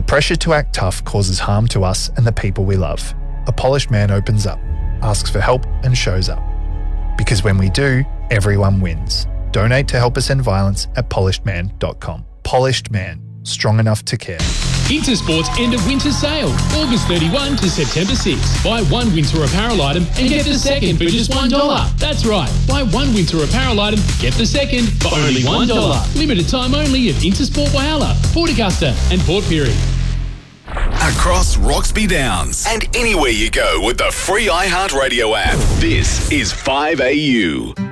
pressure to act tough causes harm to us and the people we love. A polished man opens up, asks for help and shows up. Because when we do, everyone wins. Donate to help us end violence at polishedman.com. Polished Man, strong enough to care. Intersport's end of winter sale, August 31 to September 6. Buy one winter apparel item and get the second for just $1. That's right, buy one winter apparel item, get the second for only $1. Limited time only at Intersport Whyalla, Port Augusta and Port Pirie. Across Roxby Downs and anywhere you go with the free iHeartRadio app. This is 5AU.